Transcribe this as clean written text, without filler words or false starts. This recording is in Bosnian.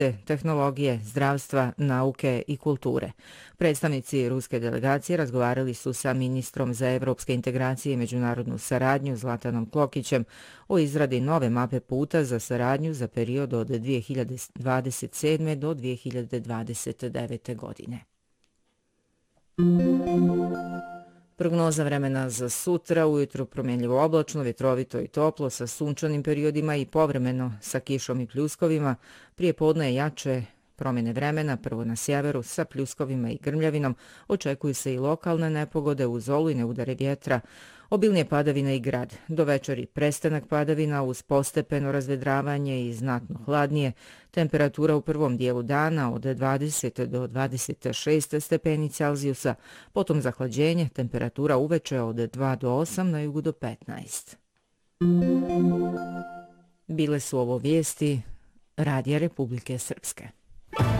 tehnologije, zdravstva, nauke i kulture. Predstavnici ruske delegacije razgovarali su sa ministrom za evropske integracije i međunarodnu saradnju Zlatanom Klokićem o izradi nove mape puta za saradnju za period od 2027. do 2029. godine. Prognoza vremena za sutra, ujutro promjenljivo oblačno, vjetrovito i toplo sa sunčanim periodima i povremeno sa kišom i pljuskovima. Prije podne jače promjene vremena, prvo na sjeveru sa pljuskovima i grmljavinom. Očekuju se i lokalne nepogode uz olujne udare vjetra, obilnije padavine i grad. Do večeri prestanak padavina uz postepeno razvedravanje i znatno hladnije. Temperatura u prvom dijelu dana od 20 do 26 stepeni Celzijusa, potom zahlađenje, temperatura uveče od 2 do 8, na jugu do 15. Bile su ovo vijesti Radija Republike Srpske.